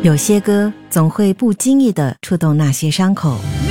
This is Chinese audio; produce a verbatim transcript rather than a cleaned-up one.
有些歌总会不经意地触动那些伤口，